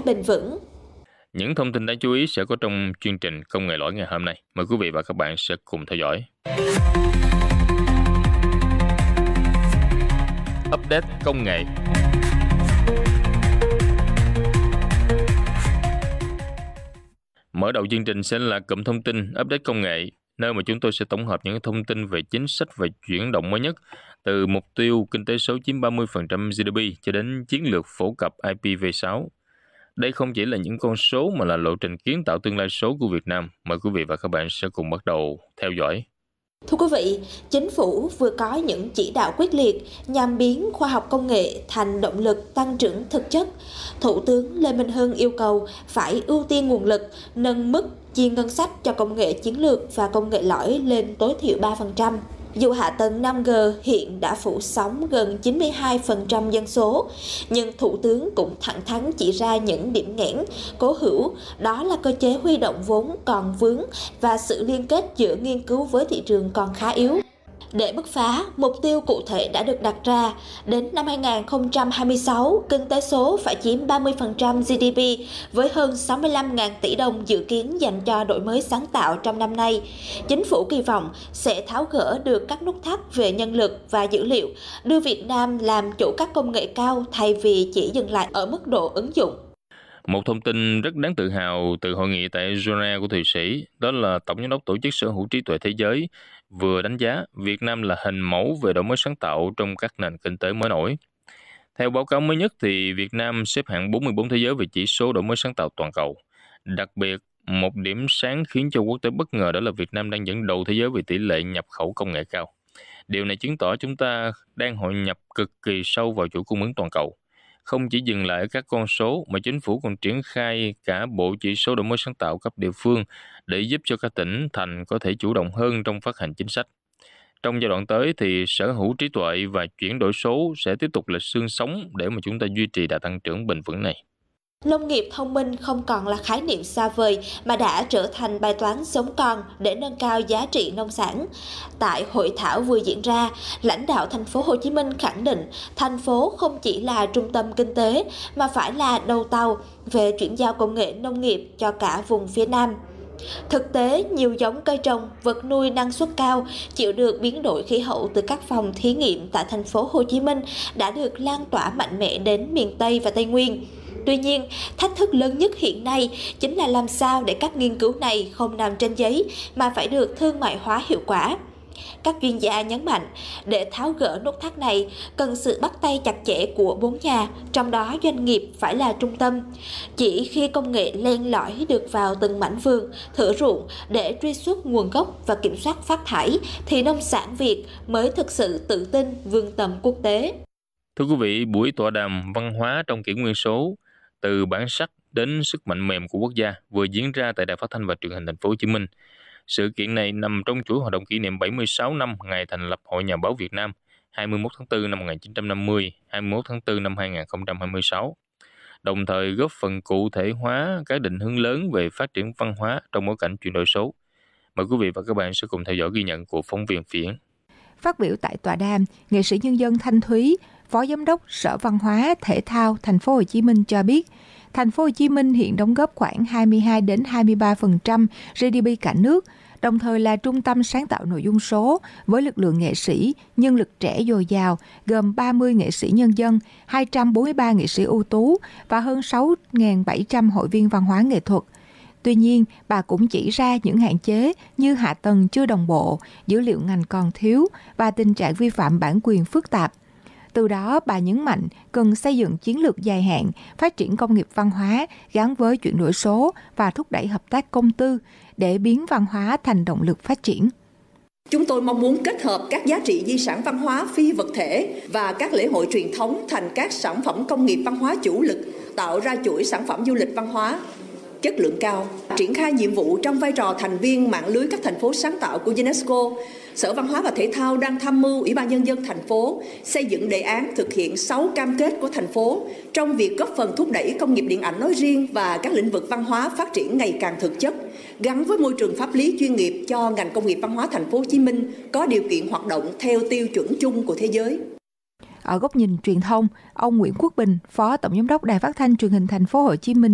bền vững. Những thông tin đáng chú ý sẽ có trong chương trình Công nghệ lõi ngày hôm nay. Mời quý vị và các bạn sẽ cùng theo dõi. Update công nghệ. Mở đầu chương trình sẽ là cụm thông tin Update công nghệ, nơi mà chúng tôi sẽ tổng hợp những thông tin về chính sách và chuyển động mới nhất, từ mục tiêu kinh tế số chiếm 30% GDP cho đến chiến lược phổ cập IPv6. Đây không chỉ là những con số mà là lộ trình kiến tạo tương lai số của Việt Nam. Mời quý vị và các bạn sẽ cùng bắt đầu theo dõi. Thưa quý vị, chính phủ vừa có những chỉ đạo quyết liệt nhằm biến khoa học công nghệ thành động lực tăng trưởng thực chất. Thủ tướng Lê Minh Hưng yêu cầu phải ưu tiên nguồn lực, nâng mức chi ngân sách cho công nghệ chiến lược và công nghệ lõi lên tối thiểu 3%. Dù hạ tầng 5G hiện đã phủ sóng gần 92% dân số, nhưng Thủ tướng cũng thẳng thắn chỉ ra những điểm nghẽn cố hữu, đó là cơ chế huy động vốn còn vướng và sự liên kết giữa nghiên cứu với thị trường còn khá yếu. Để bứt phá, mục tiêu cụ thể đã được đặt ra. Đến năm 2026, kinh tế số phải chiếm 30% GDP với hơn 65.000 tỷ đồng dự kiến dành cho đổi mới sáng tạo trong năm nay. Chính phủ kỳ vọng sẽ tháo gỡ được các nút thắt về nhân lực và dữ liệu, đưa Việt Nam làm chủ các công nghệ cao thay vì chỉ dừng lại ở mức độ ứng dụng. Một thông tin rất đáng tự hào từ hội nghị tại Geneva của Thụy Sĩ, đó là Tổng giám đốc Tổ chức Sở hữu trí tuệ thế giới vừa đánh giá Việt Nam là hình mẫu về đổi mới sáng tạo trong các nền kinh tế mới nổi. Theo báo cáo mới nhất thì Việt Nam xếp hạng 44 thế giới về chỉ số đổi mới sáng tạo toàn cầu. Đặc biệt, một điểm sáng khiến cho quốc tế bất ngờ đó là Việt Nam đang dẫn đầu thế giới về tỷ lệ nhập khẩu công nghệ cao. Điều này chứng tỏ chúng ta đang hội nhập cực kỳ sâu vào chuỗi cung ứng toàn cầu. Không chỉ dừng lại ở các con số mà chính phủ còn triển khai cả bộ chỉ số đổi mới sáng tạo cấp địa phương để giúp cho các tỉnh, thành có thể chủ động hơn trong phát hành chính sách. Trong giai đoạn tới thì sở hữu trí tuệ và chuyển đổi số sẽ tiếp tục là xương sống để mà chúng ta duy trì đà tăng trưởng bền vững này. Nông nghiệp thông minh không còn là khái niệm xa vời mà đã trở thành bài toán sống còn để nâng cao giá trị nông sản. Tại hội thảo vừa diễn ra, lãnh đạo thành phố Hồ Chí Minh khẳng định thành phố không chỉ là trung tâm kinh tế mà phải là đầu tàu về chuyển giao công nghệ nông nghiệp cho cả vùng phía Nam. Thực tế, nhiều giống cây trồng, vật nuôi năng suất cao, chịu được biến đổi khí hậu từ các phòng thí nghiệm tại thành phố Hồ Chí Minh đã được lan tỏa mạnh mẽ đến miền Tây và Tây Nguyên. Tuy nhiên, thách thức lớn nhất hiện nay chính là làm sao để các nghiên cứu này không nằm trên giấy mà phải được thương mại hóa hiệu quả. Các chuyên gia nhấn mạnh, để tháo gỡ nút thắt này, cần sự bắt tay chặt chẽ của bốn nhà, trong đó doanh nghiệp phải là trung tâm. Chỉ khi công nghệ len lỏi được vào từng mảnh vườn, thửa ruộng để truy xuất nguồn gốc và kiểm soát phát thải, thì nông sản Việt mới thực sự tự tin vươn tầm quốc tế. Thưa quý vị, buổi tọa đàm văn hóa trong kỷ nguyên số, từ bản sắc đến sức mạnh mềm của quốc gia vừa diễn ra tại Đài Phát thanh và Truyền hình Thành phố Hồ Chí Minh. Sự kiện này nằm trong chuỗi hoạt động kỷ niệm 76 năm ngày thành lập Hội Nhà báo Việt Nam, 21 tháng 4 năm 1950, 21 tháng 4 năm 2026, đồng thời góp phần cụ thể hóa các định hướng lớn về phát triển văn hóa trong bối cảnh chuyển đổi số. Mời quý vị và các bạn sẽ cùng theo dõi ghi nhận của phóng viên Phiến. Phát biểu tại tọa đàm, nghệ sĩ nhân dân Thanh Thúy, Phó Giám đốc Sở Văn hóa Thể thao Thành phố Hồ Chí Minh cho biết, Thành phố Hồ Chí Minh hiện đóng góp khoảng 22 đến 23% GDP cả nước, đồng thời là trung tâm sáng tạo nội dung số với lực lượng nghệ sĩ, nhân lực trẻ dồi dào, gồm 30 nghệ sĩ nhân dân, 243 nghệ sĩ ưu tú và hơn 6.700 hội viên văn hóa nghệ thuật. Tuy nhiên, bà cũng chỉ ra những hạn chế như hạ tầng chưa đồng bộ, dữ liệu ngành còn thiếu và tình trạng vi phạm bản quyền phức tạp. Từ đó, bà nhấn mạnh cần xây dựng chiến lược dài hạn, phát triển công nghiệp văn hóa gắn với chuyển đổi số và thúc đẩy hợp tác công tư để biến văn hóa thành động lực phát triển. Chúng tôi mong muốn kết hợp các giá trị di sản văn hóa phi vật thể và các lễ hội truyền thống thành các sản phẩm công nghiệp văn hóa chủ lực, tạo ra chuỗi sản phẩm du lịch văn hóa chất lượng cao, triển khai nhiệm vụ trong vai trò thành viên mạng lưới các thành phố sáng tạo của UNESCO. Sở Văn hóa và Thể thao đang tham mưu Ủy ban Nhân dân thành phố xây dựng đề án thực hiện 6 cam kết của thành phố trong việc góp phần thúc đẩy công nghiệp điện ảnh nói riêng và các lĩnh vực văn hóa phát triển ngày càng thực chất, gắn với môi trường pháp lý chuyên nghiệp cho ngành công nghiệp văn hóa thành phố Hồ Chí Minh có điều kiện hoạt động theo tiêu chuẩn chung của thế giới. Ở góc nhìn truyền thông, ông Nguyễn Quốc Bình, Phó Tổng giám đốc Đài Phát thanh Truyền hình Thành phố Hồ Chí Minh